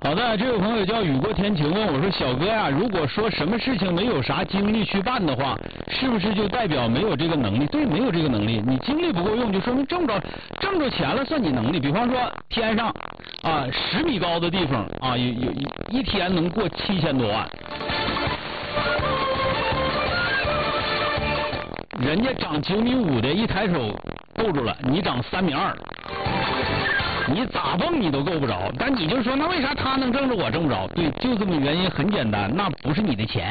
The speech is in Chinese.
好的，这位朋友叫雨过天晴问我说：“小哥呀，如果说什么事情没有啥精力去办的话，是不是就代表没有这个能力？”对，没有这个能力，你精力不够用，就说明挣不着钱了算你能力。比方说天上啊10米高的地方啊，有一天能过7000多万，人家长9.5米的，一抬手够住了，你长3.2米。你咋蹦你都够不着，但你就说那为啥他能挣着我挣不着？对，就这么原因，很简单，那不是你的钱。